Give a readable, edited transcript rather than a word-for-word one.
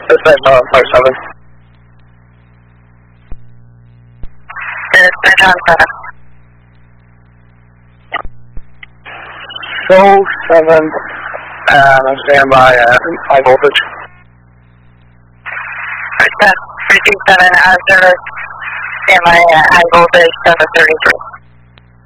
Dispatch 57. Dispatch on 7. Show 7, stand by at high voltage. Dispatch 327, stand by at high voltage, 733.